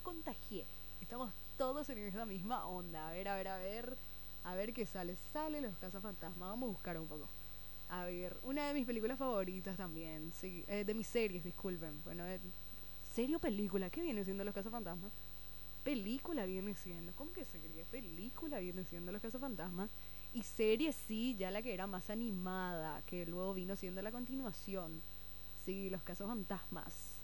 contagié. Estamos todos en esa misma onda. A ver, a ver, a ver. A ver qué sale. Sale los cazafantasmas. Vamos a buscar un poco. A ver, una de mis películas favoritas también. Sí, de mis series, disculpen. Bueno, ¿serie o película? ¿Qué viene siendo Los Cazafantasmas? Película viene siendo. ¿Cómo que serie? Película viene siendo Los Cazafantasmas. Y serie sí, ya la que era más animada, que luego vino siendo la continuación. Sí, Los Cazafantasmas.